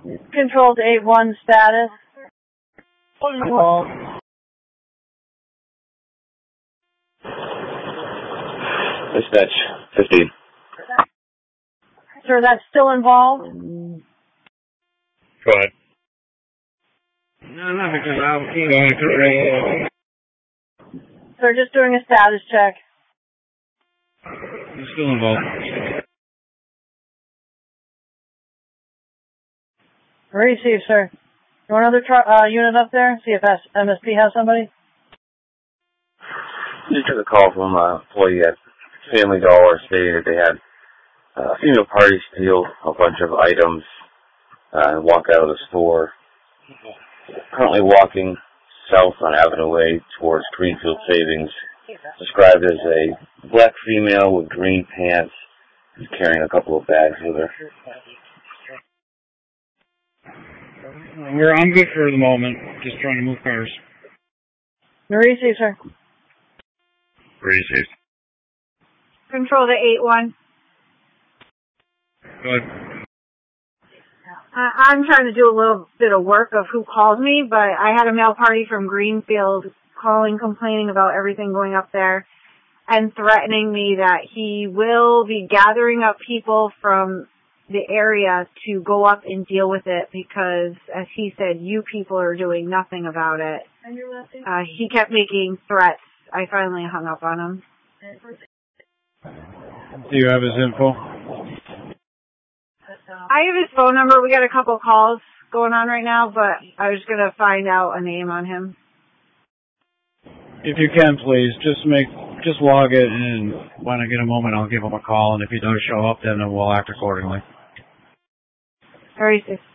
Control to 8-1 status. Dispatch 15. Sir, that's still involved? Go ahead. No, because Sir, just doing a status check. I'm still involved. Receive, sir. You want another unit up there? See if MSP has somebody? Just took a call from an employee at Family Dollar stating that they had a female party steal a bunch of items and walk out of the store. Currently walking south on Avenue Way towards Greenfield Savings. Described as a black female with green pants, carrying a couple of bags with her. I'm good for the moment. Just trying to move cars. Receive, sir. Receive. Control to 8-1. Good. I'm trying to do a little bit of work of who called me, but I had a mail party from Greenfield calling, complaining about everything going up there, and threatening me that he will be gathering up people from the area to go up and deal with it because, as he said, you people are doing nothing about it. He kept making threats. I finally hung up on him. Do you have his info? I have his phone number. We got a couple calls going on right now, but I was going to find out a name on him. If you can, please, just log it, and when I get a moment, I'll give him a call, and if he does show up, then we'll act accordingly. Very safe.